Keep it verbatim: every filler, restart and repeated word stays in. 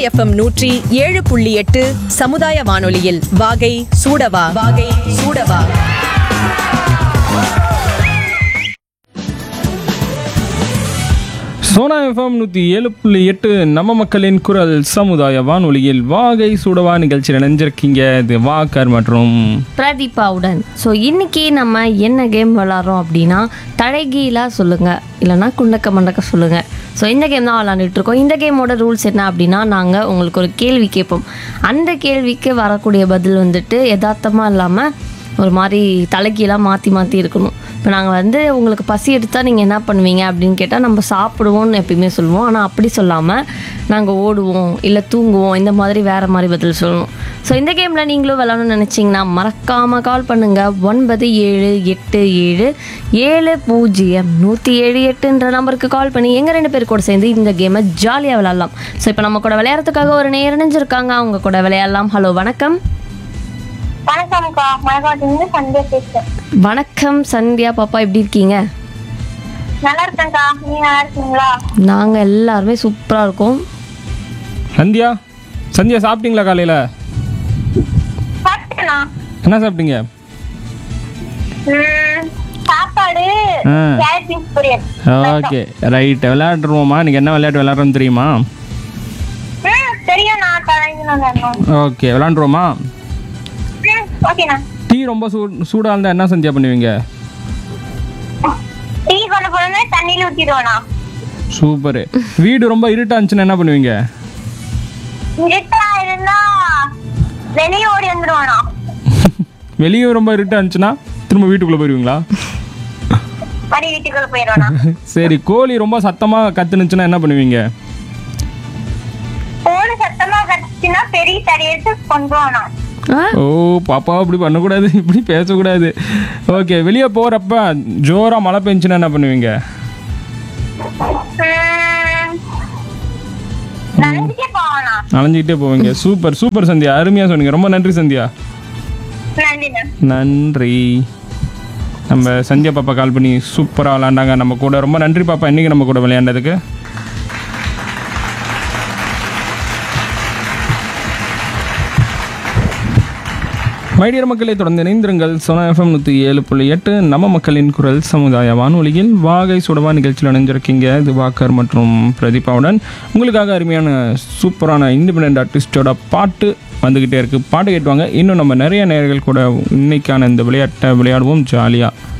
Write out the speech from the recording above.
FM நூற்றி ஏழு புள்ளி எட்டு சமுதாய வானொலியில் வாகை சூடவா வாகை சூடவா. சோனா எஃப்எம் நூற்றி ஏழு புள்ளி எட்டு நம்ம மக்களின் குரல் சமுதாய வானொலியில் வாகை சூடவா நிகழ்ச்சியில் இணைஞ்சிருக்கீங்க. இது வாக்கர் மற்றும் பிரதீபாவுடன். ஸோ இன்றைக்கி நம்ம என்ன கேம் விளாட்றோம் அப்படின்னா தலைகீழாக சொல்லுங்கள் இல்லைனா குண்டக்க மண்டக்க சொல்லுங்கள். ஸோ இந்த கேம் தான் விளாண்டுட்டு இருக்கோம். இந்த கேமோட ரூல்ஸ் என்ன அப்படின்னா, நாங்கள் உங்களுக்கு ஒரு கேள்வி கேட்போம். அந்த கேள்விக்கு வரக்கூடிய பதில் வந்துட்டு யதார்த்தமாக இல்லாமல் ஒரு மாதிரி தலைகீழாக மாற்றி மாற்றி இருக்கணும். இப்போ நாங்கள் வந்து உங்களுக்கு பசி எடுத்தால் நீங்கள் என்ன பண்ணுவீங்க அப்படின்னு கேட்டால் நம்ம சாப்பிடுவோம்னு எப்பயுமே சொல்லுவோம். ஆனால் அப்படி சொல்லாமல் நாங்கள் ஓடுவோம் இல்லை தூங்குவோம், இந்த மாதிரி வேறு மாதிரி பதில் சொல்லணும். ஸோ இந்த கேமில் நீங்களும் விளாடணும்னு நினச்சிங்கன்னா மறக்காமல் கால் பண்ணுங்கள். ஒன்பது ஏழு எட்டு ஏழு ஏழு பூஜ்ஜியம் நூற்றி ஏழு எட்டுன்ற நம்பருக்கு கால் பண்ணி எங்கள் ரெண்டு பேர் கூட சேர்ந்து இந்த கேமை ஜாலியாக விளாட்லாம். ஸோ இப்போ நம்ம கூட விளையாடுறதுக்காக ஒரு நேரம் இணைஞ்சிருக்காங்க, அவங்க கூட விளையாடலாம். ஹலோ, வணக்கம். வணக்கம்க்கா, மலைக்காட்டிலிருந்து சந்தியா பேசுறேன். வணக்கம் சந்தியா பாப்பா, எப்படி இருக்கீங்க? நல்லா இருக்கேன்க்கா, நீங்க நல்லா இருக்கீங்களா? நாங்கள் எல்லாருமே சூப்பராக இருக்கோம். சந்தியா சந்தியா சாப்பிட்டீங்களா? காலையில் சாப்பிட்டேனா? என்ன சாப்பிட்டீங்க? சாப்பாடு, கேரட் பீன்ஸ் பொரியல். Okay, right. விளையாடுருவோமா? இன்னைக்கு என்ன விளையாட்டு விளையாடுறோன்னு தெரியுமா? தெரியும், நான் தலைங்க. ஓகே, விளையாண்டுருவோமா? ஓகேண்ணா. டீ ரொம்ப சூ சூடாக இருந்தால் என்ன சந்தியா பண்ணுவீங்க? டீ கொண்டு போனோம்னா தண்ணியில் ஊற்றிடுவோண்ணா. சூப்பரு. வீடு ரொம்ப இருட்டா இருந்துச்சுன்னா என்ன பண்ணுவீங்க? இருட்டா இருந்தா வெளியே ஓடி வந்துடுவோண்ணா. வெளியே ரொம்ப இருட்டா இருந்துச்சுன்னா திரும்ப வீட்டுக்குள்ளே போயிடுவீங்களா? மறுபடி வீட்டுக்குள்ள போயிடுவோண்ணா. சரி, கோழி ரொம்ப சத்தமாக கத்துனுச்சுன்னா என்ன பண்ணுவீங்க? கோழி சத்தமா கத்துச்சுன்னா பெரிய தடி எடுத்து கொண்டு போவோண்ணா. ஓ பாப்பா, இப்படி பண்ணக்கூடாது, இப்படி பேசக்கூடாது. ஓகே, வெளியே போகிறப்ப ஜோராக மழை பெஞ்சுன்னா என்ன பண்ணுவீங்க? நனைஞ்சிட்டே போவோண்ணா. நனைஞ்சிக்கிட்டே போவீங்க. சூப்பர் சூப்பர் சந்தியா, அருமையாக சொன்னீங்க. ரொம்ப நன்றி சந்தியா. நன்றிண்ணா. நன்றி. நம்ம சந்தியா பாப்பா கால் பண்ணி சூப்பராக விளாண்டாங்க நம்ம கூட. ரொம்ப நன்றி பாப்பா, இன்றைக்கி நம்ம கூட விளையாண்டதுக்கு. மைடியர் மக்களை தொடர்ந்து இணைந்திருங்கள். சோனா எஃப்எம் நூற்றி ஏழு புள்ளி எட்டு நம்ம மக்களின் குரல் சமுதாய வானொலியில் வாகை சுடவா நிகழ்ச்சியில் இணைஞ்சிருக்கீங்க. இது வாக்கர் மற்றும் பிரதீபாவுடன். உங்களுக்காக அருமையான சூப்பரான இண்டிபெண்டன்ட் ஆர்டிஸ்டோட பாட்டு வந்துக்கிட்டே இருக்குது. பாட்டு கேட்டுவாங்க. இன்னும் நம்ம நிறைய நேயர்கள் கூட இன்னைக்கான இந்த விளையாட்டை விளையாடுவோம் ஜாலியாக.